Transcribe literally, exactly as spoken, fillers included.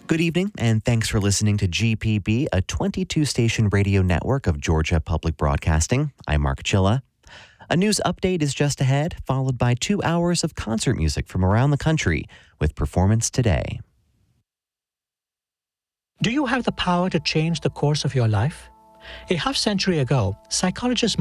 Good evening, and thanks for listening to G P B, a twenty-two station radio network of Georgia Public Broadcasting. I'm Mark Chilla. A news update is just ahead, followed by two hours of concert music from around the country with Performance Today. Do you have the power to change the course of your life? A half century ago, psychologist